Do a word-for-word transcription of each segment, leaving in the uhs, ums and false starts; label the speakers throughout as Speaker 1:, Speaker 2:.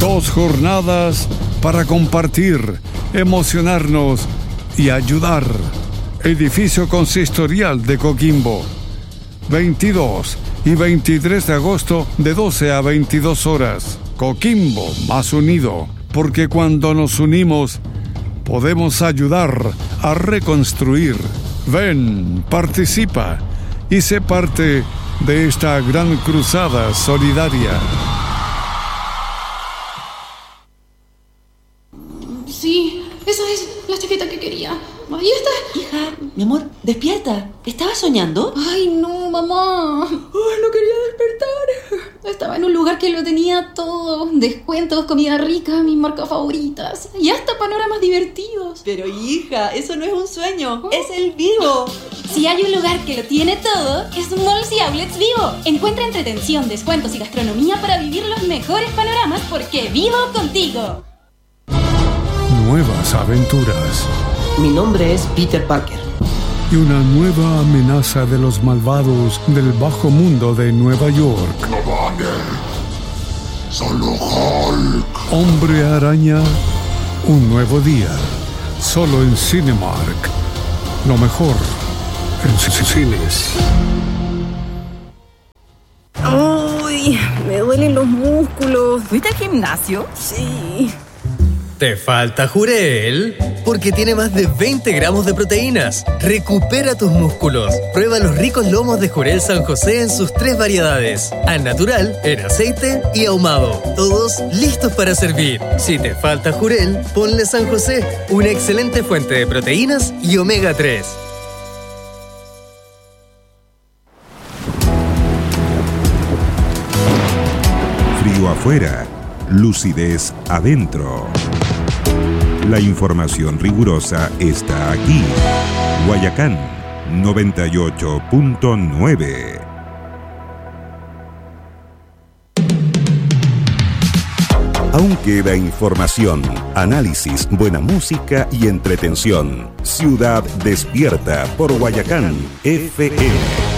Speaker 1: Dos jornadas para compartir, emocionarnos y ayudar. Edificio Consistorial de Coquimbo. veintidós y veintitrés de agosto de doce a veintidós horas. Coquimbo más unido, porque cuando nos unimos podemos ayudar a reconstruir. Ven, participa y sé parte de esta gran cruzada solidaria.
Speaker 2: Sí, esa es la chaqueta que quería. Ahí está.
Speaker 3: Hija, mi amor, despierta. ¿Estabas soñando?
Speaker 2: Ay, no, mamá. Ay, no quería despertar. Estaba en un lugar que lo tenía todo. Descuentos, comida rica, mis marcas favoritas. Y hasta panoramas divertidos.
Speaker 3: Pero hija, eso no es un sueño. ¿Oh? Es el Vivo.
Speaker 2: Si hay un lugar que lo tiene todo, es Malls y Outlets Vivo. Encuentra entretención, descuentos y gastronomía para vivir los mejores panoramas porque vivo contigo.
Speaker 1: Nuevas aventuras.
Speaker 3: Mi nombre es Peter Parker.
Speaker 1: Y una nueva amenaza de los malvados del bajo mundo de Nueva York.
Speaker 4: No vale. Solo Hulk.
Speaker 1: Hombre Araña, un nuevo día. Solo en Cinemark. Lo mejor en cines.
Speaker 5: Uy, me duelen los músculos.
Speaker 6: ¿Fuiste al gimnasio?
Speaker 5: Sí.
Speaker 7: ¿Te falta Jurel? Porque tiene más de veinte gramos de proteínas. Recupera tus músculos. Prueba los ricos lomos de Jurel San José en sus tres variedades. Al natural, en aceite y ahumado. Todos listos para servir. Si te falta Jurel, ponle San José, una excelente fuente de proteínas y omega tres.
Speaker 8: Frío afuera, lucidez adentro. La información rigurosa está aquí. Guayacán noventa y ocho punto nueve. Aún queda información, análisis, buena música y entretención. Ciudad Despierta por Guayacán F M.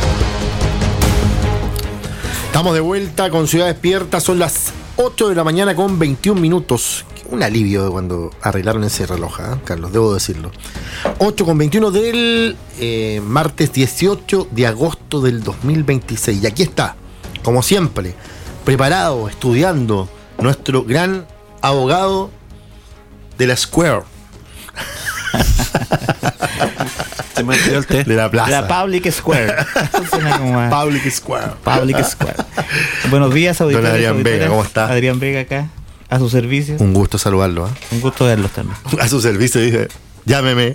Speaker 9: Estamos de vuelta con Ciudad Despierta. Son las ocho de la mañana con veintiún minutos. Un alivio de cuando arreglaron ese reloj, ¿eh, Carlos? Debo decirlo. ocho con veintiuno del eh, martes dieciocho de agosto del dos mil veintiséis. Y aquí está, como siempre, preparado, estudiando, nuestro gran abogado de la Square.
Speaker 10: Se me olvidó el té.
Speaker 9: De la plaza.
Speaker 10: La Public Square.
Speaker 9: Public Square.
Speaker 10: Public Square. Buenos días, auditores.
Speaker 9: Don Adrián Vega, ¿cómo está?
Speaker 10: Adrián Vega acá, a su servicio.
Speaker 9: Un gusto saludarlo, ¿eh?
Speaker 10: Un gusto verlos también.
Speaker 9: A su servicio, dije, llámeme.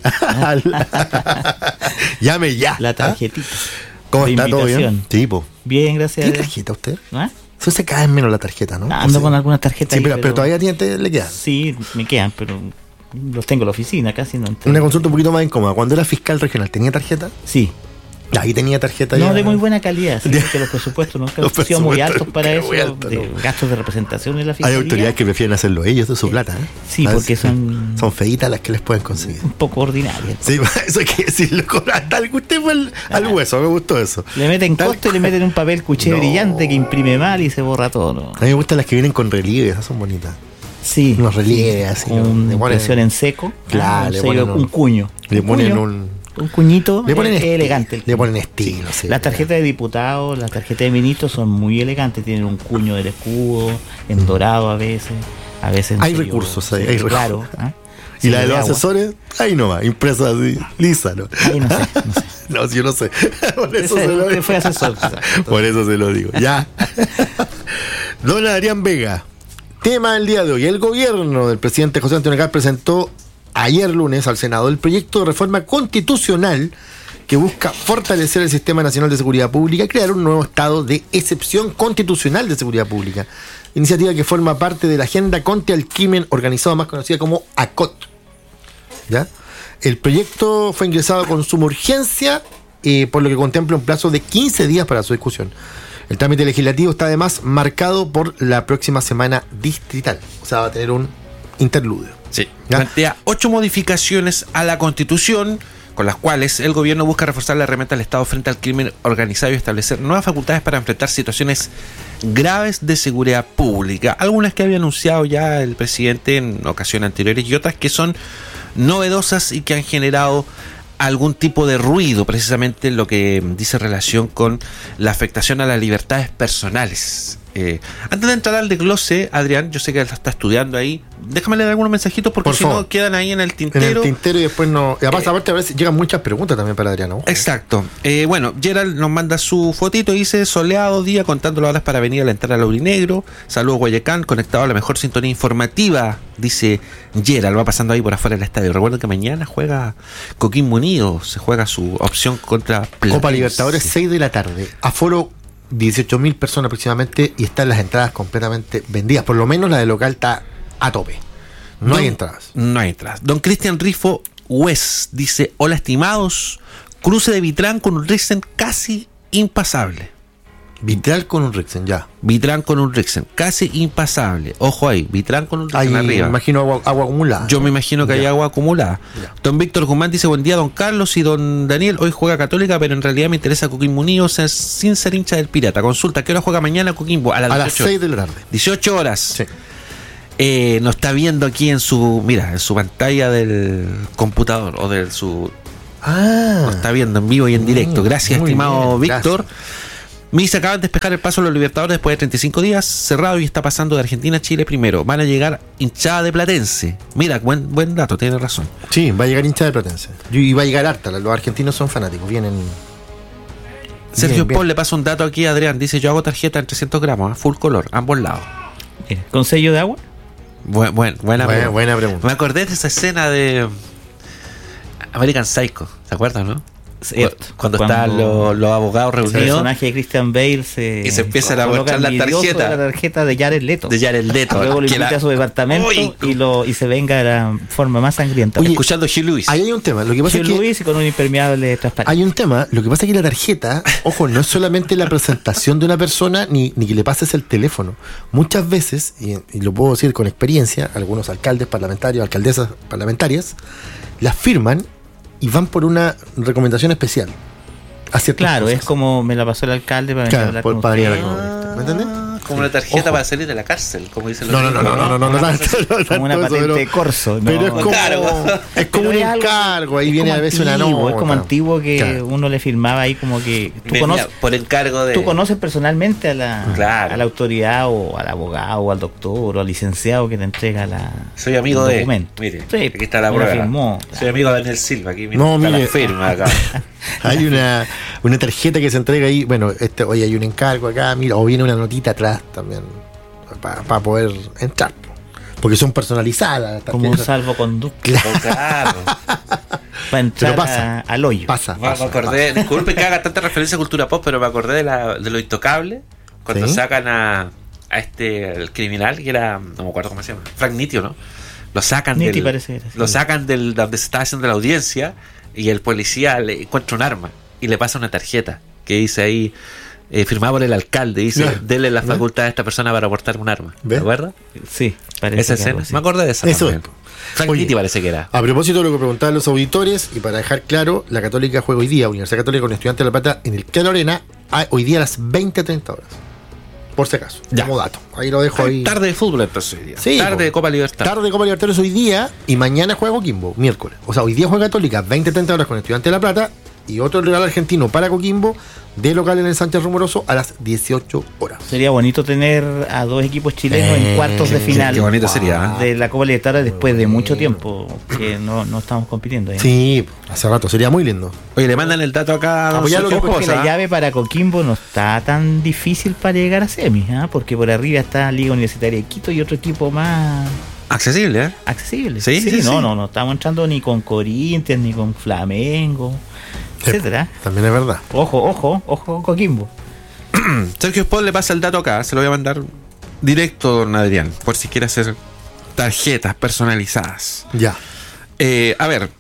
Speaker 9: Llame ya.
Speaker 10: La tarjetita.
Speaker 9: ¿Cómo está? ¿Todo bien? Sí, po.
Speaker 10: Bien, gracias.
Speaker 9: ¿Tiene tarjeta usted?
Speaker 10: ¿Ah?
Speaker 9: Eso se cae menos la tarjeta, ¿no?
Speaker 10: Ando o sea, con algunas tarjetas.
Speaker 9: Sí, ahí, pero, pero, pero todavía tiene, te, le quedan.
Speaker 10: Sí, me quedan, pero los tengo en la oficina, casi no entiendo.
Speaker 9: Una consulta un poquito más incómoda. Cuando era fiscal regional, ¿tenía tarjeta?
Speaker 10: Sí.
Speaker 9: Ahí tenía tarjeta.
Speaker 10: No,
Speaker 9: ya...
Speaker 10: de muy buena calidad, sí, porque los presupuestos nunca han sido muy altos para eso, alto, de ¿no? gastos de representación en la fiscalía.
Speaker 9: Hay autoridades que prefieren hacerlo ellos de su plata, ¿eh?
Speaker 10: Sí, porque son...
Speaker 9: Son feitas las que les pueden conseguir.
Speaker 10: Un poco ordinarias.
Speaker 9: Sí, eso hay que decirlo con tal que usted fue al, al hueso, me gustó eso.
Speaker 10: Le meten
Speaker 9: tal...
Speaker 10: costo y le meten un papel cuché no. brillante que imprime mal y se borra todo, ¿no?
Speaker 9: A mí me gustan las que vienen con relieves, esas son bonitas.
Speaker 10: Sí.
Speaker 9: Unos relieves así.
Speaker 10: Con
Speaker 9: ¿no?
Speaker 10: impresión en seco.
Speaker 9: Claro,
Speaker 10: ah,
Speaker 9: le
Speaker 10: ponen
Speaker 9: un,
Speaker 10: un cuño.
Speaker 9: Le
Speaker 10: un
Speaker 9: ponen
Speaker 10: cuño,
Speaker 9: un...
Speaker 10: Un cuñito
Speaker 9: le ponen
Speaker 10: eh,
Speaker 9: esti-
Speaker 10: elegante.
Speaker 9: Le ponen estilo,
Speaker 10: sí.
Speaker 9: sí.
Speaker 10: Las tarjetas de diputados, las tarjetas de ministros son muy elegantes. Tienen un cuño del escudo, en dorado a veces. A veces
Speaker 9: hay recursos ahí, hay recursos.
Speaker 10: Claro. ¿eh?
Speaker 9: Y sí, la de los agua. Asesores, ahí no va, impresa así, lisa, ¿no?
Speaker 10: Ahí no sé, no sé.
Speaker 9: No, yo no sé. Por eso
Speaker 10: Ese,
Speaker 9: se lo digo.
Speaker 10: Fue asesor,
Speaker 9: por eso se lo digo. Ya. Don Adrián Vega. Tema del día de hoy. El gobierno del presidente José Antonio Caz presentó ayer lunes al Senado el proyecto de reforma constitucional que busca fortalecer el Sistema Nacional de Seguridad Pública y crear un nuevo estado de excepción constitucional de seguridad pública. Iniciativa que forma parte de la Agenda contra el Crimen Organizado, más conocida como ACOT. ¿Ya? El proyecto fue ingresado con suma urgencia, eh, por lo que contempla un plazo de quince días para su discusión. El trámite legislativo está además marcado por la próxima semana distrital. O sea, va a tener un interludio.
Speaker 11: Sí, ¿ya? Plantea ocho modificaciones a la Constitución
Speaker 6: con las cuales el gobierno busca reforzar la herramienta del Estado frente al crimen organizado y establecer nuevas facultades para enfrentar situaciones graves de seguridad pública. Algunas que había anunciado ya el presidente en ocasiones anteriores y otras que son novedosas y que han generado algún tipo de ruido, precisamente en lo que dice relación con la afectación a las libertades personales. Eh, antes de entrar al desglose, Adrián, yo sé que lo está estudiando ahí, déjame leer algunos mensajitos porque Por si favor. no quedan ahí en el tintero.
Speaker 9: En el tintero y después no. Y aparte, eh, aparte a veces llegan muchas preguntas también para Adrián, ¿no?
Speaker 6: Exacto. Eh, bueno, Gerald nos manda su fotito y dice: soleado día, contando las horas para venir a la entrada al Aurinegro. Saludos, Guayacán, conectado a la mejor sintonía informativa, dice Gerald. Va pasando ahí por afuera del estadio. Recuerden que mañana juega Coquimbo Unido, se juega su opción contra Platense.
Speaker 9: Copa Libertadores, seis de la tarde. Aforo dieciocho mil personas aproximadamente y están las entradas completamente vendidas. Por lo menos la de local está a tope. No Don, hay entradas.
Speaker 6: No hay entradas. Don Cristian Rifo West dice: hola estimados, cruce de Vitrán con un Rixen casi impasable.
Speaker 9: Vitrán con un Rixen, ya.
Speaker 6: Vitrán con un Rixen, casi impasable. Ojo ahí, Vitrán con un Rixen arriba.
Speaker 9: Me imagino agua, agua acumulada.
Speaker 6: Yo me imagino que ya. hay agua acumulada. Ya. Don Víctor Guzmán dice: buen día, don Carlos y don Daniel. Hoy juega Católica, pero en realidad me interesa Coquimbo Unido sin ser hincha del Pirata. Consulta, ¿qué hora juega mañana Coquimbo?
Speaker 9: A las, a las seis de la tarde.
Speaker 6: dieciocho horas.
Speaker 9: Sí.
Speaker 6: Eh, nos está viendo aquí en su, mira, en su pantalla del computador o de su...
Speaker 9: Ah.
Speaker 6: Nos está viendo en vivo y en directo. Gracias, estimado bien, Víctor. Gracias. Mis acaban de despejar el paso a los Libertadores después de treinta y cinco días, cerrado, y está pasando de Argentina a Chile primero. Van a llegar hinchada de Platense. Mira, buen buen dato, tiene razón.
Speaker 9: Sí, va a llegar hinchada de Platense. Y va a llegar harta, los argentinos son fanáticos, vienen...
Speaker 6: Sergio Paul le pasa un dato aquí a Adrián, dice: yo hago tarjeta en trescientos gramos, ¿eh? Full color, ambos lados.
Speaker 10: ¿Con sello de agua?
Speaker 6: Buen, buen, buena,
Speaker 9: buena, pregunta. buena pregunta.
Speaker 6: Me acordé de esa escena de American Psycho, ¿se acuerdan, no?
Speaker 10: Cierto.
Speaker 6: Cuando, cuando están los, los abogados reunidos, el
Speaker 10: personaje de Christian Bale se,
Speaker 6: y se empiezan a mostrar la tarjeta
Speaker 10: la tarjeta de Jared Leto
Speaker 6: de Jared Leto
Speaker 10: luego lo invita la... a su departamento Uy. y lo y se venga de la forma más sangrienta.
Speaker 6: Oye, escuchando Hugh Lewis.
Speaker 9: Ahí hay un tema, lo que pasa
Speaker 10: Hugh
Speaker 9: es que
Speaker 10: Lewis con un impermeable transparente.
Speaker 9: Hay un tema, lo que pasa es que la tarjeta, ojo, no es solamente la presentación de una persona ni, ni que le pases el teléfono. Muchas veces, y, y lo puedo decir con experiencia, algunos alcaldes parlamentarios, alcaldesas parlamentarias las firman y van por una recomendación especial.
Speaker 10: Claro, cosas. Es como me la pasó el alcalde para
Speaker 9: claro,
Speaker 10: venir a hablar
Speaker 9: por,
Speaker 10: con
Speaker 9: para
Speaker 10: usted.
Speaker 9: Ah, ¿me entendés?
Speaker 6: Como una tarjeta Ojo. para salir de la cárcel, como dicen los
Speaker 9: no, no, no, no, no, no, no, no, no, no,
Speaker 10: como una patente de corso.
Speaker 9: Pero
Speaker 10: no,
Speaker 9: es como, es como un encargo, ahí viene a veces una nota.
Speaker 10: Es como antiguo que claro. uno le firmaba ahí como que
Speaker 6: tú conoces por encargo de
Speaker 10: tú conoces personalmente a la
Speaker 6: claro.
Speaker 10: a la autoridad o al abogado o al doctor o al licenciado que te entrega la
Speaker 6: soy amigo
Speaker 10: el
Speaker 6: de
Speaker 10: documento.
Speaker 6: Mire,
Speaker 10: sí,
Speaker 6: aquí está la prueba.
Speaker 10: Firmó,
Speaker 6: soy claro. amigo de Daniel Silva, aquí mira,
Speaker 9: no,
Speaker 6: está
Speaker 9: mire,
Speaker 6: la firma acá.
Speaker 9: Hay una, una tarjeta que se entrega ahí, bueno, este, oye, hay un encargo acá, mira, o viene una notita atrás también para pa poder entrar, porque son personalizadas.
Speaker 10: Como un salvoconducto.
Speaker 6: Claro. claro.
Speaker 10: Para entrar
Speaker 9: pasa,
Speaker 10: a, al hoyo.
Speaker 9: Pasa, pasa,
Speaker 6: me acordé,
Speaker 9: pasa.
Speaker 6: Disculpe que haga tanta referencia a cultura pop, pero me acordé de, la, de lo intocable, cuando ¿sí? sacan a, a este, el criminal, que era, no me acuerdo cómo se llama, Frank Nitio, ¿no? Lo sacan
Speaker 10: Nitti
Speaker 6: del,
Speaker 10: parece que era, sí.
Speaker 6: lo sacan del donde se estaba haciendo la audiencia y el policía le encuentra un arma y le pasa una tarjeta que dice ahí eh, firmado por el alcalde, dice, no, dele la facultad no. a esta persona para aportar un arma. ¿Te acuerdas?
Speaker 10: Sí, parece
Speaker 6: esa escena.
Speaker 10: Algo, sí.
Speaker 6: Me acordé de esa.
Speaker 9: Eso
Speaker 6: también. Frank Oye, Nitti parece que era.
Speaker 9: A propósito de lo que preguntaban los auditores, y para dejar claro, la Católica juega hoy día, Universidad Católica con Estudiantes de La Plata en el Claro Arena, hoy día a las veinte treinta horas. Por si acaso,
Speaker 6: ya.
Speaker 9: Como dato. Ahí lo dejo ahí.
Speaker 6: Tarde de fútbol entonces hoy día.
Speaker 9: Sí,
Speaker 6: tarde de Copa Libertadores.
Speaker 9: Tarde de Copa Libertadores hoy día y mañana juega Coquimbo, miércoles. O sea, hoy día juega Católica, veinte treinta horas con Estudiantes de La Plata y otro Real Argentino para Coquimbo de local en el Sánchez Rumoroso a las dieciocho horas.
Speaker 10: Sería bonito tener a dos equipos chilenos eh, en cuartos de final.
Speaker 6: Qué bonito sería.
Speaker 10: De la Copa Libertadores después de mucho tiempo que no, no estamos compitiendo ahí.
Speaker 9: Sí, hace rato, sería muy lindo.
Speaker 6: Oye, le mandan el dato acá a
Speaker 10: Apoyar lo que la llave para Coquimbo no está tan difícil para llegar a semis, ¿eh? Porque por arriba está Liga Universitaria de Quito y otro equipo más
Speaker 6: accesible, ¿eh?
Speaker 10: Accesible.
Speaker 6: Sí, sí,
Speaker 10: sí,
Speaker 6: sí
Speaker 10: no,
Speaker 6: sí.
Speaker 10: no, no estamos entrando ni con Corinthians ni con Flamengo, etcétera.
Speaker 9: También es verdad.
Speaker 10: Ojo, ojo, ojo, Coquimbo.
Speaker 6: Sergio Sport le pasa el dato acá, se lo voy a mandar directo, don Adrián, por si quiere hacer tarjetas personalizadas.
Speaker 9: Ya.
Speaker 6: Eh, a ver.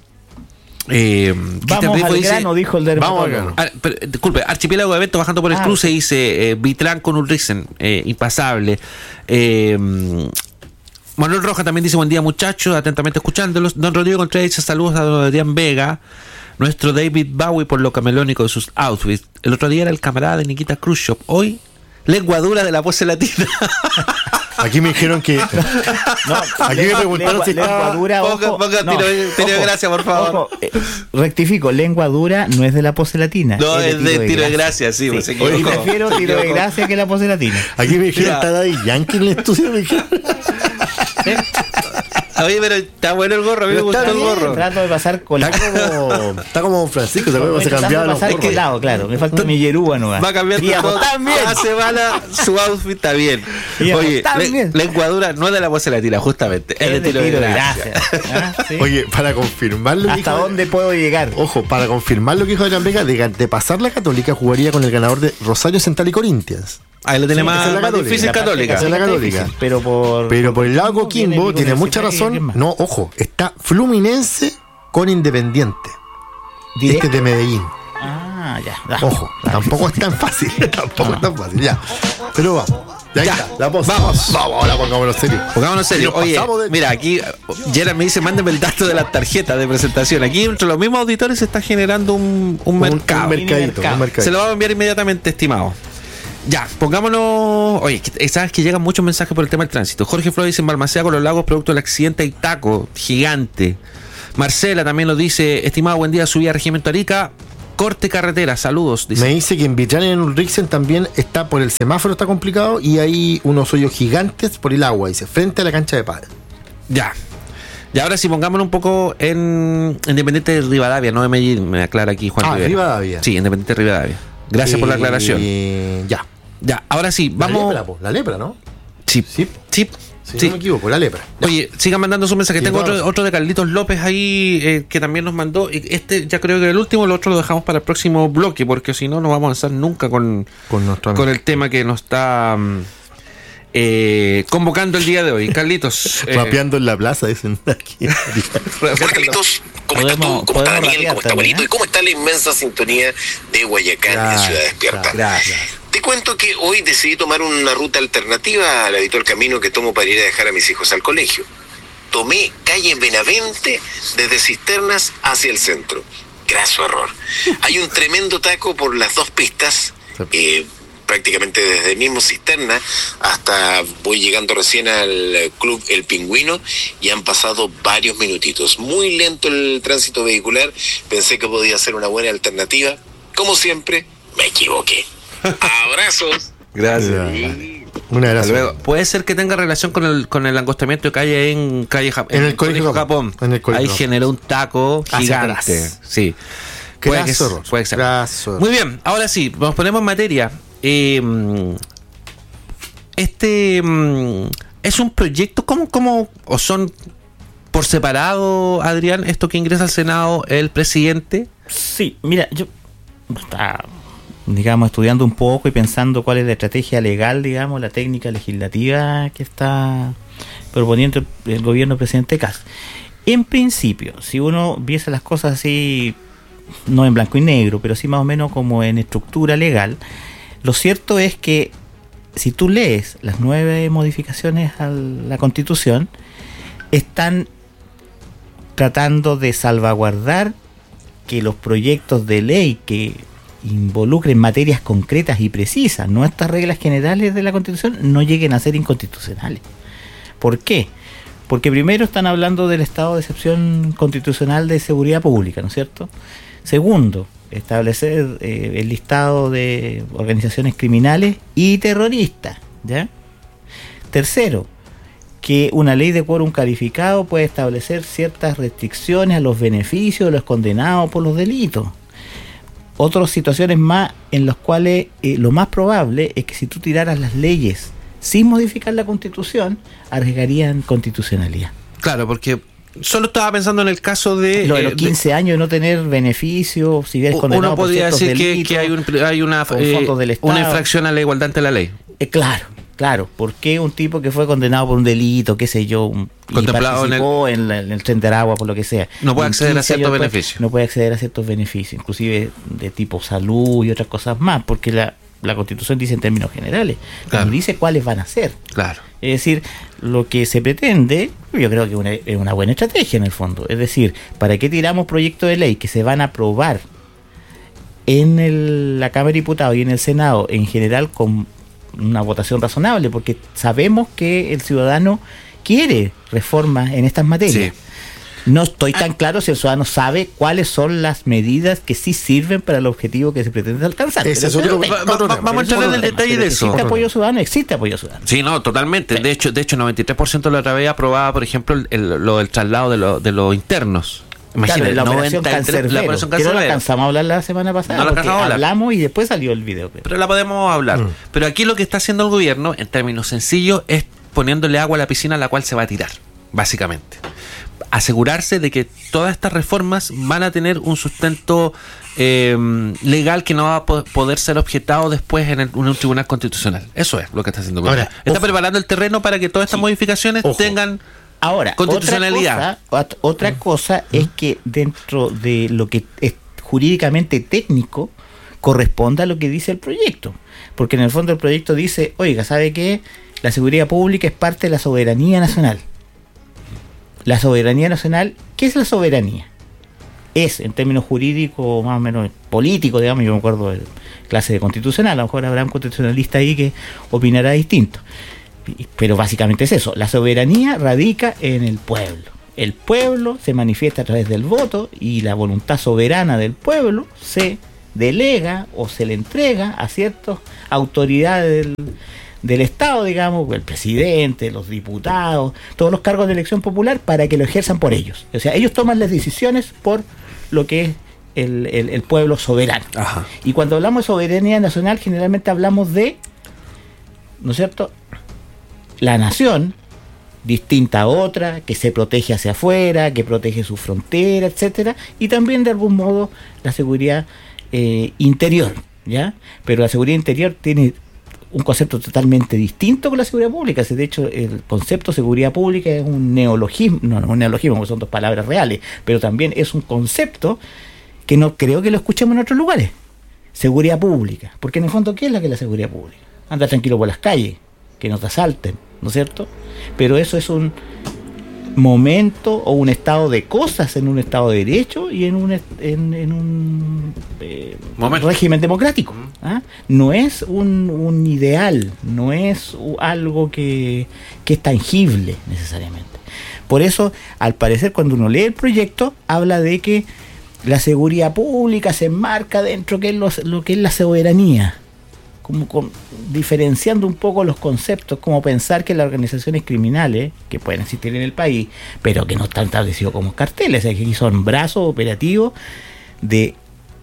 Speaker 6: Eh,
Speaker 10: Vamos al grano, dijo el
Speaker 9: Vamos al grano.
Speaker 6: Ah, pero, disculpe, Archipiélago de Eventos bajando por el ah, cruce sí. dice eh, Vitrán con Ulricen, eh, impasable. Eh, Manuel Roja también dice: buen día, muchachos, atentamente escuchándolos. Don Rodrigo Contreras dice: saludos a don Adrián Vega, nuestro David Bowie por lo camelónico de sus outfits. El otro día era el camarada de Nikita Khrushchev, hoy lengua dura de la pose latina.
Speaker 9: Aquí me dijeron que.
Speaker 10: No,
Speaker 9: aquí
Speaker 10: lengua,
Speaker 9: me preguntaron
Speaker 10: lengua,
Speaker 9: si.
Speaker 10: Lengua dura, ojo,
Speaker 6: ponga, ponga,
Speaker 10: no,
Speaker 6: tiro, tiro de gracia, por favor.
Speaker 10: Ojo, eh, rectifico, lengua dura no es de la pose latina.
Speaker 6: No, es,
Speaker 10: es
Speaker 6: de,
Speaker 10: de
Speaker 6: de tiro de gracia, sí.
Speaker 10: sí.
Speaker 6: Pues se
Speaker 10: Oye,
Speaker 6: equivocó.
Speaker 10: prefiero
Speaker 6: Se
Speaker 10: tiro de
Speaker 6: equivocó.
Speaker 10: gracia que la pose latina.
Speaker 9: Aquí me dijeron:
Speaker 6: Mira.
Speaker 9: está Daddy Yankee en el estudio. Me dijeron.
Speaker 6: Oye, pero está bueno el gorro, a mí me
Speaker 9: Pero
Speaker 6: gustó
Speaker 9: está
Speaker 6: el
Speaker 9: bien,
Speaker 6: gorro.
Speaker 10: Trato de pasar colado.
Speaker 9: Está como, está como Don Francisco, ¿se acuerdan? Se
Speaker 10: Estoy tratando
Speaker 9: cambiaba
Speaker 10: de
Speaker 9: los
Speaker 10: pasar
Speaker 9: gorros.
Speaker 10: colado, claro. Me falta mi yerúa nomás.
Speaker 6: Va a cambiar
Speaker 10: Íbamos
Speaker 6: todo.
Speaker 10: tan bien.
Speaker 6: Cada semana su outfit está bien.
Speaker 10: Íbamos
Speaker 6: Oye,
Speaker 10: tan
Speaker 6: le-
Speaker 10: bien.
Speaker 6: la encuadura no es de la pose latina, justamente. Es, de tiro de gracia.
Speaker 10: ¿Ah? ¿Sí?
Speaker 9: Oye, para confirmar lo que
Speaker 10: ¿Hasta
Speaker 9: dijo-
Speaker 10: dónde puedo llegar?
Speaker 9: Ojo, para confirmar lo que dijo Adrián Vega, de, de pasar la Católica jugaría con el ganador de Rosario Central y Corinthians.
Speaker 6: Ahí lo tiene
Speaker 9: Sí, esa
Speaker 6: más,
Speaker 9: es la
Speaker 6: más
Speaker 9: Católica.
Speaker 6: difícil
Speaker 10: La parte
Speaker 6: Católica.
Speaker 9: Esa es la
Speaker 10: está
Speaker 9: Católica.
Speaker 10: difícil, pero por
Speaker 9: Pero por el lado
Speaker 10: Coquimbo
Speaker 9: Coquimbo
Speaker 10: viene
Speaker 9: tiene mucha
Speaker 10: Universitario, ¿quién
Speaker 9: razón.
Speaker 10: más?
Speaker 9: No, ojo, está Fluminense con Independiente.
Speaker 10: ¿Directo?
Speaker 9: Este es de Medellín.
Speaker 10: Ah, ya. ya.
Speaker 9: Ojo, tampoco es tan fácil. Tampoco es tan fácil, ya. Pero vamos. Ya,
Speaker 6: Ya,
Speaker 9: está, la pose.
Speaker 6: vamos.
Speaker 9: Vamos, ahora pongámonos serio.
Speaker 6: Pongámonos serio.
Speaker 9: Y nos
Speaker 6: Oye,
Speaker 9: pasamos de-
Speaker 6: mira, aquí Gerard me dice: mándeme el dato de la tarjeta de presentación. Aquí entre los mismos auditores se está generando un, un
Speaker 9: Un,
Speaker 6: mercado.
Speaker 9: un mercadito,
Speaker 10: mercado.
Speaker 9: un mercadito.
Speaker 6: Se lo vamos a enviar inmediatamente, estimado. Ya, pongámonos. Oye, que- sabes que llegan muchos mensajes por el tema del tránsito. Jorge Flores dice: en Balmaceda con los lagos, producto del accidente hay taco gigante. Marcela también nos dice: estimado, buen día, subida a Regimiento Arica, corte carretera, saludos. Dice.
Speaker 9: Me dice que en Vitrán y en Ulrichsen también está por el semáforo, está complicado, y hay unos hoyos gigantes por el agua, dice, frente a la cancha de pádel.
Speaker 6: Ya. Y ahora sí, pongámonos un poco en Independiente de Rivadavia, no de Medellín, me aclara aquí Juan
Speaker 9: Ah,
Speaker 6: Rivera.
Speaker 9: Rivadavia.
Speaker 6: Sí, Independiente de Rivadavia. Gracias por la aclaración.
Speaker 9: Eh, ya.
Speaker 6: Ya, ahora sí,
Speaker 9: La
Speaker 6: vamos.
Speaker 9: lepra, po, la lepra, ¿no?
Speaker 6: Sí,
Speaker 9: Sí.
Speaker 6: sí,
Speaker 9: Si
Speaker 6: sí.
Speaker 9: no me equivoco, la lepra. Ya.
Speaker 6: Oye, sigan mandando su mensaje.
Speaker 9: Sí,
Speaker 6: Tengo
Speaker 9: vamos.
Speaker 6: otro, otro de Carlitos López ahí eh, que también nos mandó. Y Este ya creo que el último, el otro lo dejamos para el próximo bloque, porque si no, no vamos a avanzar nunca con,
Speaker 9: Con nuestro amigo.
Speaker 6: con el tema que nos está mm, eh, convocando el día de hoy. Carlitos. eh,
Speaker 9: Rapeando en la plaza, dicen aquí.
Speaker 11: Hola, Carlitos, ¿cómo estás
Speaker 10: Podemos-
Speaker 11: tú? ¿Cómo está
Speaker 10: podemos
Speaker 11: Daniel?
Speaker 10: rapear
Speaker 11: ¿Cómo está
Speaker 10: también,
Speaker 11: Bonito?
Speaker 10: ¿eh?
Speaker 11: ¿Y cómo está la inmensa sintonía de Guayacán en Ciudad Despierta?
Speaker 9: Gracias.
Speaker 11: Te cuento que hoy decidí tomar una ruta alternativa al habitual camino que tomo para ir a dejar a mis hijos al colegio. Tomé calle Benavente desde Cisternas hacia el centro. Graso error. Hay un tremendo taco por las dos pistas, eh, prácticamente desde el mismo Cisterna hasta voy llegando recién al club El Pingüino y han pasado varios minutitos. Muy lento el tránsito vehicular, pensé que podía ser una buena alternativa. Como siempre, me equivoqué. Abrazos.
Speaker 6: Gracias.
Speaker 9: Una
Speaker 6: Hasta
Speaker 9: gracias.
Speaker 6: luego. Puede ser que tenga relación con el con el angostamiento de calle en calle Jap-
Speaker 9: En el Colegio Japón. En el Colegio
Speaker 6: Ahí
Speaker 9: Japón.
Speaker 6: generó un taco
Speaker 9: Hacia
Speaker 6: gigante.
Speaker 9: atrás.
Speaker 6: Sí. Puede que,
Speaker 9: Graso error.
Speaker 6: puede ser.
Speaker 9: Graso error.
Speaker 6: Muy bien, ahora sí, nos ponemos en materia. Eh, este mm, es un proyecto, ¿cómo, cómo o son por separado, Adrián, esto que ingresa al Senado el presidente?
Speaker 10: Sí, mira, yo estaba, digamos, estudiando un poco y pensando cuál es la estrategia legal, digamos, la técnica legislativa que está proponiendo el, el gobierno del presidente Kast. En principio, si uno viese las cosas así, no en blanco y negro, pero sí más o menos como en estructura legal, lo cierto es que si tú lees las nueve modificaciones a la Constitución, están tratando de salvaguardar que los proyectos de ley que involucren materias concretas y precisas, no estas reglas generales de la Constitución, no lleguen a ser inconstitucionales. ¿Por qué? Porque primero están hablando del estado de excepción constitucional de seguridad pública, ¿no es cierto? Segundo, establecer eh, el listado de organizaciones criminales y terroristas, ¿ya? Tercero, que una ley de quórum calificado puede establecer ciertas restricciones a los beneficios de los condenados por los delitos. Otras situaciones más en las cuales eh, lo más probable es que si tú tiraras las leyes sin modificar la Constitución, arriesgarían constitucionalidad.
Speaker 6: Claro, porque solo estaba pensando en el caso de...
Speaker 10: Lo de
Speaker 6: eh,
Speaker 10: los quince años de no tener beneficios, si eres condenado
Speaker 6: uno
Speaker 10: por
Speaker 6: podría
Speaker 10: ciertos
Speaker 6: decir que,
Speaker 10: delitos,
Speaker 6: que hay, un, hay una,
Speaker 10: con
Speaker 6: eh,
Speaker 10: fondos del Estado.
Speaker 6: una infracción a la igualdad ante la ley.
Speaker 10: Eh, claro, claro. ¿Por qué un tipo que fue condenado por un delito, qué sé yo, un, y
Speaker 6: Contemplado en el-
Speaker 10: participó en, la- en el tren de Aragua, por lo que sea,
Speaker 6: No puede
Speaker 10: en
Speaker 6: acceder a
Speaker 10: quince
Speaker 6: ciertos
Speaker 10: años después,
Speaker 6: beneficios.
Speaker 10: No puede acceder a ciertos beneficios, inclusive de tipo salud y otras cosas más, porque la, la Constitución dice en términos generales,
Speaker 6: Claro.
Speaker 10: no dice cuáles van a ser.
Speaker 6: Claro.
Speaker 10: Es decir, lo que se pretende, yo creo que una, es una buena estrategia en el fondo. Es decir, ¿para qué tiramos proyectos de ley que se van a aprobar en el, la Cámara de Diputados y en el Senado en general con una votación razonable? Porque sabemos que el ciudadano quiere reformas en estas materias. Sí. No estoy tan claro si el ciudadano sabe cuáles son las medidas que sí sirven para el objetivo que se pretende alcanzar.
Speaker 6: Ese es otro, va, va, vamos a entrar en el detalle de eso.
Speaker 10: ¿Existe apoyo ciudadano? Existe apoyo ciudadano.
Speaker 6: Sí, no, totalmente. Sí. De hecho, de hecho, noventa y tres por ciento de la otra vez aprobaba, por ejemplo, el, el, lo del traslado de, lo, de los internos.
Speaker 10: Imagínate, claro, la operación Cancerbero, la operación Cancerbero. Que no la alcanzamos a hablar la semana pasada.
Speaker 6: No la alcanzamos a hablar.
Speaker 10: Hablamos y después salió el video.
Speaker 6: Pero la podemos hablar. Mm. Pero aquí lo que está haciendo el gobierno, en términos sencillos, es poniéndole agua a la piscina a la cual se va a tirar, básicamente. Asegurarse de que todas estas reformas van a tener un sustento eh, legal que no va a poder ser objetado después en, el, en un tribunal constitucional. Eso es lo que está haciendo el gobierno. Ahora, está ojo. preparando el terreno para que todas estas sí. modificaciones ojo. tengan
Speaker 10: Ahora, constitucionalidad. Otra cosa, otra cosa ¿Mm? es que dentro de lo que es jurídicamente técnico corresponde a lo que dice el proyecto. Porque en el fondo el proyecto dice, oiga, ¿sabe qué? La seguridad pública es parte de la soberanía nacional. La soberanía nacional, ¿qué es la soberanía? Es, en términos jurídicos, más o menos políticos, digamos, yo me acuerdo de clase de constitucional, a lo mejor habrá un constitucionalista ahí que opinará distinto. Pero básicamente es eso, la soberanía radica en el pueblo. El pueblo se manifiesta a través del voto y la voluntad soberana del pueblo se delega o se le entrega a ciertas autoridades del, del Estado, digamos, el presidente, los diputados, todos los cargos de elección popular para que lo ejerzan por ellos. O sea, ellos toman las decisiones por lo que es el, el, el pueblo soberano. Ajá. Y cuando hablamos de soberanía nacional, generalmente hablamos de, ¿no es cierto?, la nación, distinta a otra, que se protege hacia afuera, que protege su frontera, etcétera, y también de algún modo la seguridad eh, interior, ¿ya? Pero la seguridad interior tiene un concepto totalmente distinto con la seguridad pública. De hecho, el concepto de seguridad pública es un neologismo, no, no es un neologismo, porque son dos palabras reales, pero también es un concepto que no creo que lo escuchemos en otros lugares. Seguridad pública, porque en el fondo, ¿qué es la que es la seguridad pública? Anda tranquilo por las calles, que no te asalten, ¿no es cierto? Pero eso es un momento o un estado de cosas en un estado de derecho y en un en, en un eh, régimen democrático. ¿Ah? No es un, un ideal, no es algo que, que es tangible necesariamente. Por eso, al parecer, cuando uno lee el proyecto, habla de que la seguridad pública se enmarca dentro de lo, lo que es la soberanía, como con, diferenciando un poco los conceptos, como pensar que las organizaciones criminales que pueden existir en el país, pero que no están establecidos como carteles, es que son brazos operativos de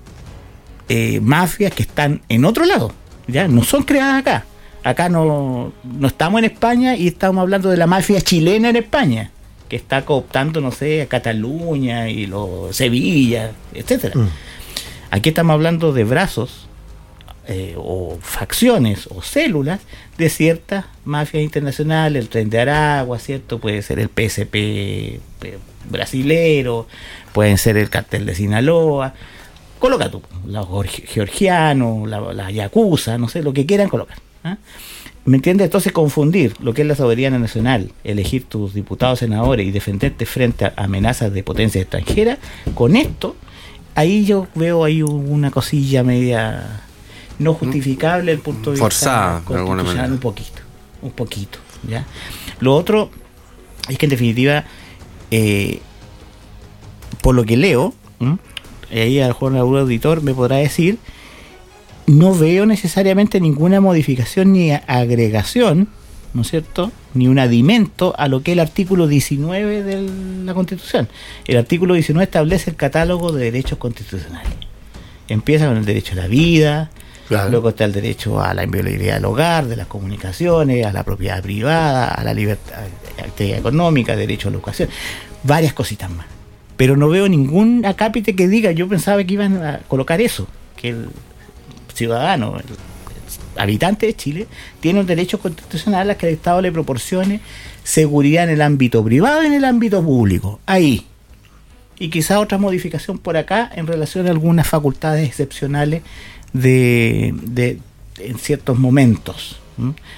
Speaker 10: eh, mafias que están en otro lado, ya no son creadas acá. Acá no, no estamos en España y estamos hablando de la mafia chilena en España, que está cooptando, no sé, a Cataluña y los Sevilla, etcétera. Mm. Aquí estamos hablando de brazos Eh, o facciones o células de ciertas mafias internacionales, el Tren de Aragua, ¿cierto? Puede ser el P S P brasilero, pueden ser el cartel de Sinaloa, coloca tú, los georgianos, la, la yakuza, no sé, lo que quieran colocar. ¿eh? ¿Me entiendes? Entonces confundir lo que es la soberanía nacional, elegir tus diputados, senadores y defenderte frente a amenazas de potencias extranjeras, con esto, ahí yo veo ahí una cosilla media no justificable el punto de vista
Speaker 6: forzada de alguna manera,
Speaker 10: un poquito, un poquito, ¿ya? Lo otro es que en definitiva, eh, por lo que leo, ¿m? ahí a lo mejor algún auditor me podrá decir, no veo necesariamente ninguna modificación ni agregación, ¿no es cierto?, ni un adimento a lo que es el artículo diecinueve de la Constitución. El artículo diecinueve establece el catálogo de derechos constitucionales. Empieza con el derecho a la vida. Claro. Luego está el derecho a la inviolabilidad del hogar, de las comunicaciones, a la propiedad privada, a la libertad, actividad económica, derecho a la educación, varias cositas más. Pero no veo ningún acápite que diga, yo pensaba que iban a colocar eso, que el ciudadano, el, el habitante de Chile, tiene un derecho constitucional a que el Estado le proporcione seguridad en el ámbito privado y en el ámbito público. Ahí. Y quizá otra modificación por acá en relación a algunas facultades excepcionales De, de en ciertos momentos, ¿m?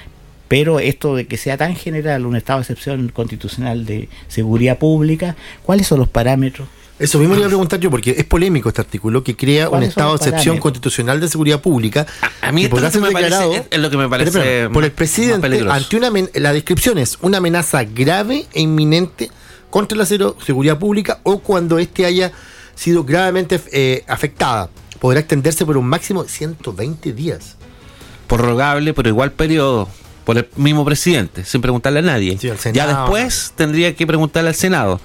Speaker 10: Pero esto de que sea tan general un estado de excepción constitucional de seguridad pública, ¿cuáles son los parámetros?
Speaker 9: Eso mismo le iba a preguntar yo, porque es polémico este artículo que crea un estado de excepción constitucional de seguridad pública.
Speaker 6: A, a mí esto
Speaker 9: podrá ser declarado
Speaker 6: parece, es lo que me parece
Speaker 9: pero, pero, por el presidente ante una la descripción es una amenaza grave e inminente contra la seguridad pública o cuando éste haya sido gravemente eh, afectada. Podrá extenderse por un máximo de ciento veinte días.
Speaker 6: Prorrogable por igual periodo por el mismo presidente, sin preguntarle a nadie.
Speaker 9: Sí, al Senado,
Speaker 6: ya después
Speaker 9: no.
Speaker 6: tendría que preguntarle al Senado.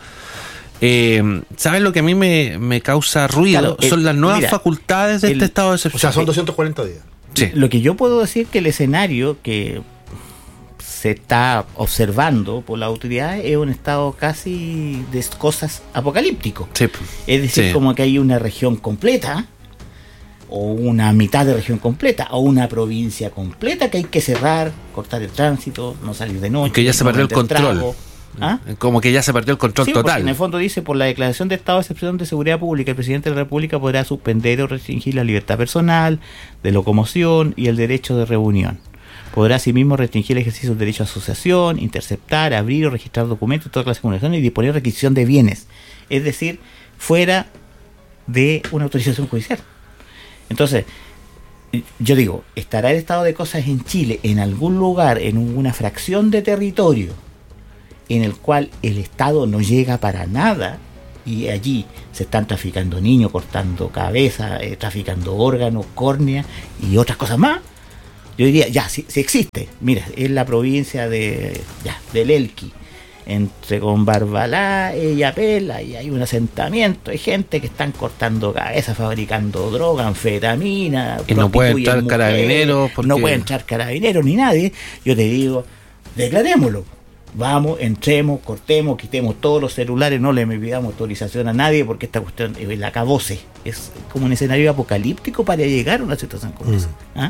Speaker 6: Eh, ¿Saben lo que a mí me, me causa ruido?
Speaker 10: Claro,
Speaker 6: son
Speaker 10: el,
Speaker 6: las nuevas
Speaker 10: mira,
Speaker 6: facultades de
Speaker 10: el,
Speaker 6: este estado de excepción.
Speaker 9: O sea, son doscientos cuarenta días.
Speaker 6: Sí.
Speaker 10: Lo que yo puedo decir que el escenario que se está observando por la autoridad es un estado casi de cosas apocalíptico.
Speaker 6: Sí.
Speaker 10: Es decir,
Speaker 6: sí.
Speaker 10: como que hay una región completa o una mitad de región completa o una provincia completa que hay que cerrar, cortar el tránsito, no salir de noche,
Speaker 6: que ya se
Speaker 10: no
Speaker 6: perdió el control.
Speaker 10: Trago. ¿Ah?
Speaker 6: Como que ya se perdió el control
Speaker 10: sí,
Speaker 6: total.
Speaker 10: En el fondo dice, por la declaración de estado de excepción de seguridad pública, el presidente de la República podrá suspender o restringir la libertad personal, de locomoción y el derecho de reunión. Podrá asimismo restringir el ejercicio del derecho a asociación, interceptar, abrir o registrar documentos, toda clase de comunicación y disponer requisición de bienes. Es decir, fuera de una autorización judicial. Entonces, yo digo, ¿estará el estado de cosas en Chile en algún lugar, en una fracción de territorio en el cual el Estado no llega para nada y allí se están traficando niños, cortando cabeza, eh, traficando órganos, córnea y otras cosas más? Yo diría, ya, si, si existe. Mira, es la provincia de ya, del Elqui, entre con Barbalá y Yapela, y hay un asentamiento de gente que están cortando cabezas, fabricando droga, anfetamina.
Speaker 6: Y no puede entrar
Speaker 10: mujeres,
Speaker 6: carabineros. Porque...
Speaker 10: No puede entrar carabineros ni nadie. Yo te digo, declarémoslo. Vamos, entremos, cortemos, quitemos todos los celulares, no le pidamos autorización a nadie porque esta cuestión es el acabose. Es como un escenario apocalíptico para llegar a una situación como esa. ¿Ah?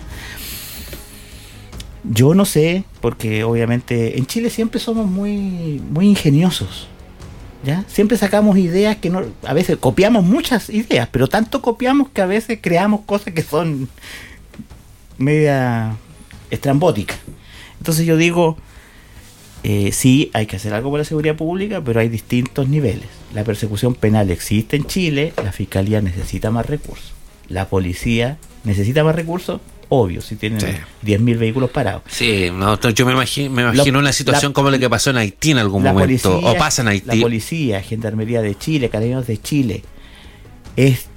Speaker 10: Yo no sé, porque obviamente en Chile siempre somos muy, muy ingeniosos. ¿Ya? Siempre sacamos ideas que no, a veces copiamos muchas ideas, pero tanto copiamos que a veces creamos cosas que son media estrambóticas. Entonces yo digo, eh, sí, hay que hacer algo por la seguridad pública, pero hay distintos niveles. La persecución penal existe en Chile, la fiscalía necesita más recursos, la policía necesita más recursos, obvio, si tienen sí. diez mil vehículos parados.
Speaker 6: Sí, no, yo me imagino, me imagino la, una situación la, como la que pasó en Haití en algún momento, policía, o pasa en Haití.
Speaker 10: La policía, Gendarmería de Chile, Carabineros de Chile, es,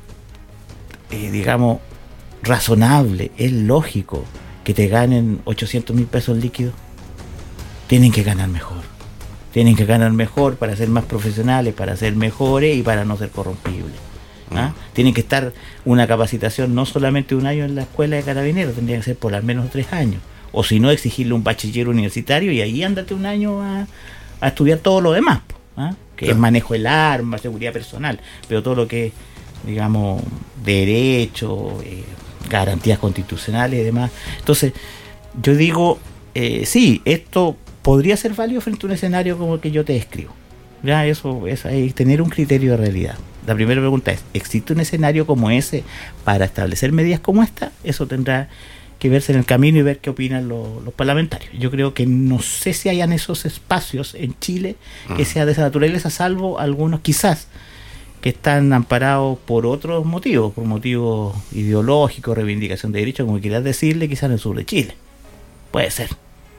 Speaker 10: eh, digamos, razonable, es lógico que te ganen ochocientos mil pesos líquidos. Tienen que ganar mejor. Tienen que ganar mejor para ser más profesionales, para ser mejores y para no ser corrompibles. ¿Ah? Mm. Tienen que estar una capacitación no solamente un año en la escuela de carabineros, tendría que ser por al menos tres años. O si no, exigirle un bachiller universitario y ahí ándate un año a, a estudiar todo lo demás, ¿ah? Que claro. Es manejo del arma, seguridad personal, pero todo lo que es, digamos, derecho, eh, garantías constitucionales y demás. Entonces, yo digo, eh, sí, esto podría ser válido frente a un escenario como el que yo te describo. Ya, eso es, es tener un criterio de realidad. La primera pregunta es, ¿existe un escenario como ese para establecer medidas como esta? Eso tendrá que verse en el camino y ver qué opinan los, los parlamentarios. Yo creo que no sé si hayan esos espacios en Chile que sea de esa naturaleza, salvo algunos quizás que están amparados por otros motivos, por motivos ideológicos, reivindicación de derechos, como quieras decirle, quizás en el sur de Chile. Puede ser.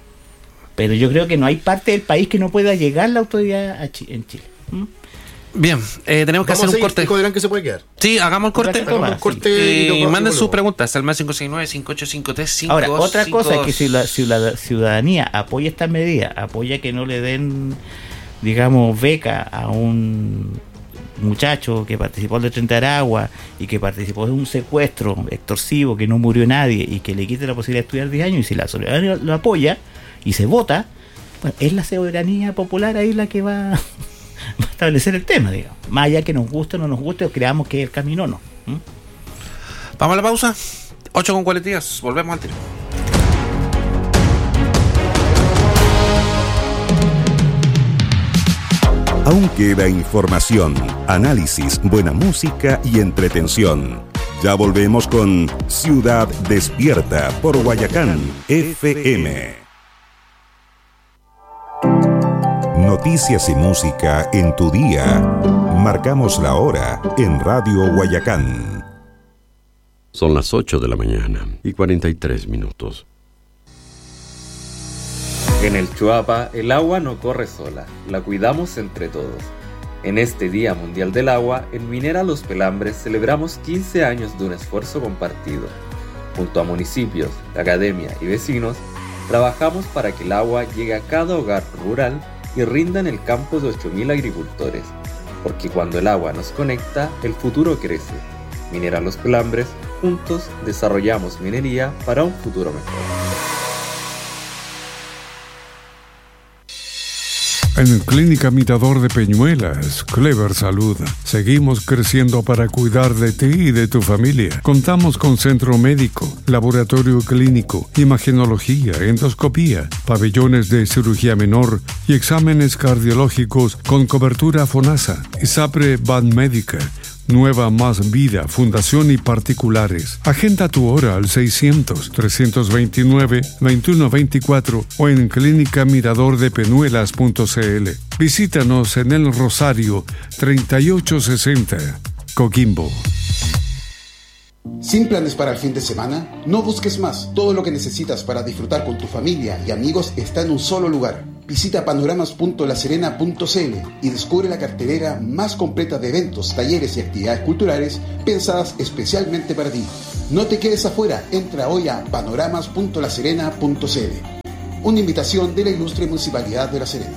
Speaker 10: Pero yo creo que no hay parte del país que no pueda llegar la autoridad a Ch- en Chile. ¿Mm?
Speaker 6: Bien, eh, tenemos que
Speaker 9: Vamos
Speaker 6: hacer un corte.
Speaker 9: ¿Dirán que se puede quedar?
Speaker 6: Sí, hagamos el corte.
Speaker 9: Hagamos el corte
Speaker 6: sí. y, y manden sus
Speaker 9: luego.
Speaker 6: preguntas al más cinco seis nueve, cinco ocho cinco tres, cinco
Speaker 10: Ahora, otra
Speaker 6: cinco
Speaker 10: cosa es que si la, si la ciudadanía apoya esta medida, apoya que no le den, digamos, beca a un muchacho que participó del Tren de Aragua y que participó de un secuestro extorsivo, que no murió nadie y que le quite la posibilidad de estudiar diez años, y si la ciudadanía lo apoya y se vota, bueno, es la soberanía popular ahí la que va, va a establecer el tema, digamos. Más allá que nos guste o no nos guste, o creamos que es el camino o no. ¿Mm?
Speaker 6: Vamos a la pausa. ocho con cuarenta y dos. Volvemos al tiro.
Speaker 8: Aún queda información, análisis, buena música y entretención. Ya volvemos con Ciudad Despierta por Guayacán F M. Noticias y música en tu día. Marcamos la hora en Radio Guayacán.
Speaker 12: Son las ocho de la mañana y cuarenta y tres minutos.
Speaker 13: En el Chuapa, el agua no corre sola, la cuidamos entre todos. En este Día Mundial del Agua, en Minera Los Pelambres celebramos quince años de un esfuerzo compartido. Junto a municipios, academia y vecinos, trabajamos para que el agua llegue a cada hogar rural y rinda en el campo de ocho mil agricultores. Porque cuando el agua nos conecta, el futuro crece. Minera Los Pelambres, juntos desarrollamos minería para un futuro mejor.
Speaker 1: En Clínica Mirador de Peñuelas, Clever Salud, seguimos creciendo para cuidar de ti y de tu familia. Contamos con centro médico, laboratorio clínico, imagenología, endoscopía, pabellones de cirugía menor y exámenes cardiológicos con cobertura FONASA, ISAPRE Banmédica, Nueva Más Vida, Fundación y particulares. Agenda tu hora al seiscientos, trescientos veintinueve, veintiuno veinticuatro o en clínica mirador de peñuelas punto c l. Visítanos en El Rosario, treinta y ocho sesenta, Coquimbo.
Speaker 14: ¿Sin planes para el fin de semana? No busques más. Todo lo que necesitas para disfrutar con tu familia y amigos está en un solo lugar. Visita panoramas punto la serena punto c l y descubre la cartelera más completa de eventos, talleres y actividades culturales pensadas especialmente para ti. No te quedes afuera. Entra hoy a panoramas punto la serena punto c l. Una invitación de la ilustre Municipalidad de La Serena.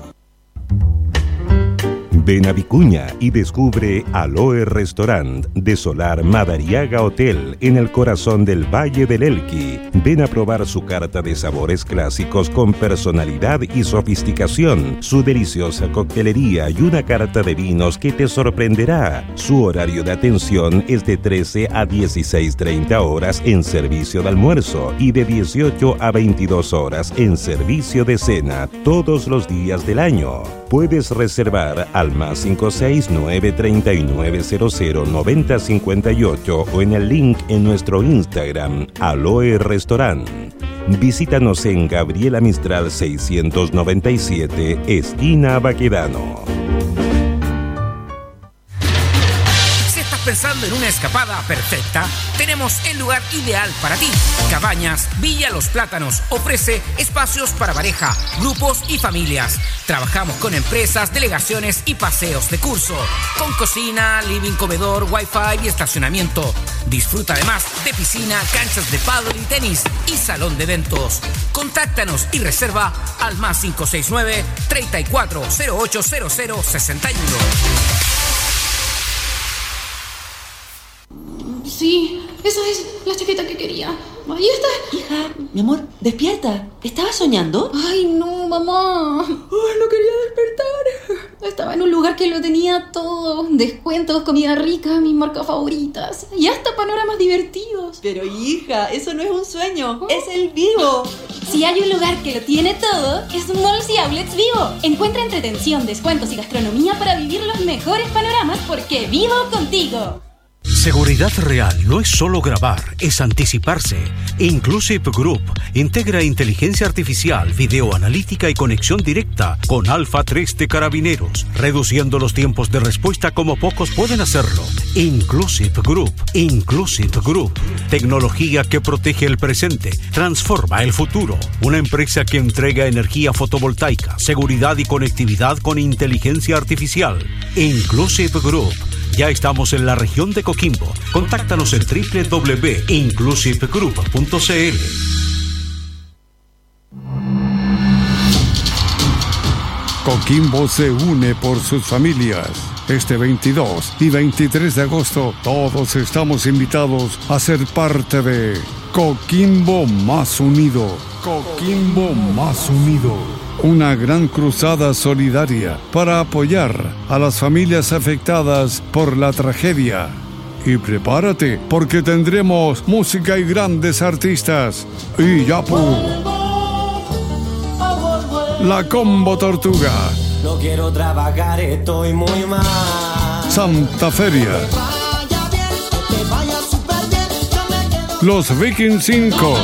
Speaker 8: Ven a Vicuña y descubre Aloe Restaurant de Solar Madariaga Hotel en el corazón del Valle del Elqui. Ven a probar su carta de sabores clásicos con personalidad y sofisticación, su deliciosa coctelería y una carta de vinos que te sorprenderá. Su horario de atención es de trece a dieciséis treinta horas en servicio de almuerzo y de dieciocho a veintidós horas en servicio de cena todos los días del año. Puedes reservar al más cinco seis nueve tres nueve cero cero nueve cero cinco ocho o en el link en nuestro Instagram, Aloe Restaurant. Visítanos en Gabriela Mistral seiscientos noventa y siete, esquina Baquedano.
Speaker 15: Pensando en una escapada perfecta, tenemos el lugar ideal para ti. Cabañas Villa Los Plátanos ofrece espacios para pareja, grupos y familias. Trabajamos con empresas, delegaciones y paseos de curso, con cocina, living, comedor, wifi y estacionamiento. Disfruta además de piscina, canchas de pádel y tenis y salón de eventos. Contáctanos y reserva al más cinco seis nueve, treinta y cuatro, cero ocho cero cero, sesenta y uno.
Speaker 2: Sí, esa es la chaqueta que quería. Ahí está.
Speaker 3: Hija, mi amor, despierta. ¿Estabas soñando?
Speaker 2: Ay, no, mamá. Ay, no quería despertar. Estaba en un lugar que lo tenía todo. Descuentos, comida rica, mis marcas favoritas. Y hasta panoramas divertidos.
Speaker 3: Pero hija, eso no es un sueño. ¿Oh? Es el Vivo.
Speaker 2: Si hay un lugar que lo tiene todo, es Malls y Outlets Vivo. Encuentra entretención, descuentos y gastronomía para vivir los mejores panoramas porque vivo contigo.
Speaker 16: Seguridad real no es solo grabar, es anticiparse. Inclusive Group integra inteligencia artificial, videoanalítica y conexión directa con Alfa tres de Carabineros, reduciendo los tiempos de respuesta como pocos pueden hacerlo. Inclusive Group, Inclusive Group, tecnología que protege el presente, transforma el futuro. Una empresa que entrega energía fotovoltaica, seguridad y conectividad con inteligencia artificial. Inclusive Group. Ya estamos en la región de Coquimbo. Contáctanos en doble u doble u doble u punto inclusive group punto c l.
Speaker 1: Coquimbo se une por sus familias. Este veintidós y veintitrés de agosto, todos estamos invitados a ser parte de Coquimbo Más Unido. Coquimbo Más Unido. Una gran cruzada solidaria para apoyar a las familias afectadas por la tragedia. Y prepárate, porque tendremos música y grandes artistas. Y Yapu, La Combo Tortuga,
Speaker 17: no quiero trabajar, estoy muy mal.
Speaker 1: Santa Feria, Los Vikings cinco.